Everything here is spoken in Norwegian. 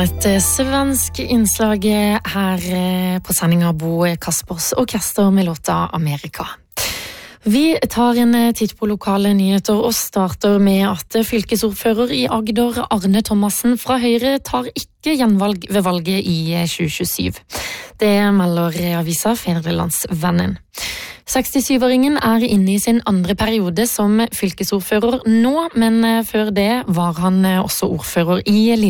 Et svensk innslag her på sendingen av Bo Kaspers orkester med låta Amerika. Vi tar en titt på lokale nyheter og starter med at fylkesordfører i Agder Arne Thomassen fra Høyre tar ikke gjenvalg ved valget i 2027. Det melder avisa Fedrelandsvennen. 67-åringen inne i sin andre periode som fylkesordfører nå, men før det var han også ordfører i